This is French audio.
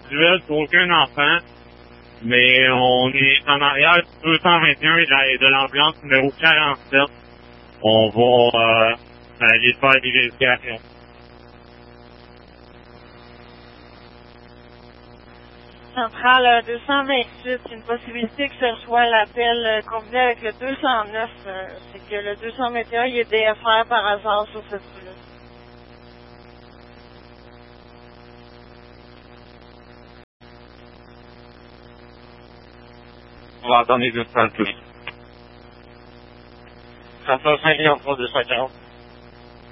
individuel pour aucun enfant. Mais on est en arrière du 221 et de l'ambulance numéro 47. On va aller faire des vérifications. Centrale 228, une possibilité que ce soit l'appel combiné avec le 209. C'est que le 221, il y a des affaires par hasard sur cette rue-là. On va attendre les 250. Ça fait 5 millions de 240.